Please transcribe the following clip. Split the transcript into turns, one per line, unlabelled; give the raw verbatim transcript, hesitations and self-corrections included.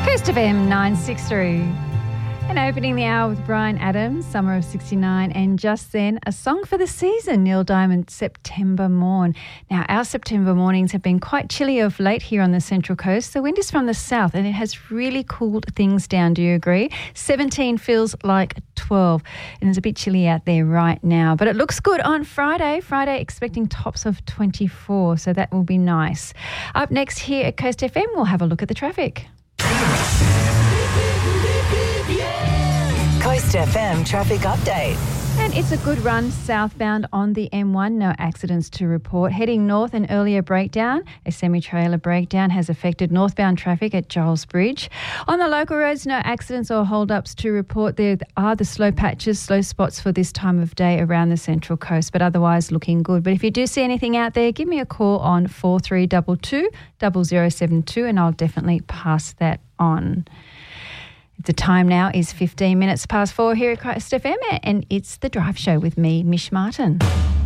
Coast F M nine sixty-three. And opening the hour with Bryan Adams, Summer of sixty-nine, and just then, a song for the season, Neil Diamond, September Morn. Now, our September mornings have been quite chilly of late here on the Central Coast. The wind is from the south and it has really cooled things down, do you agree? seventeen feels like twelve, and it's a bit chilly out there right now. But it looks good on Friday. Friday expecting tops of twenty-four, so that will be nice. Up next here at Coast F M, we'll have a look at the traffic.
Coast F M traffic update.
And it's a good run southbound on the M one. No accidents to report. Heading north, an earlier breakdown. A semi-trailer breakdown has affected northbound traffic at Giles Bridge. On the local roads, no accidents or hold-ups to report. There are the slow patches, slow spots for this time of day around the Central Coast, but otherwise looking good. But if you do see anything out there, give me a call on four three two two, zero zero seven two and I'll definitely pass that on. The time now is fifteen minutes past four here at Coast F M, and it's The Drive Show with me, Mish Martin.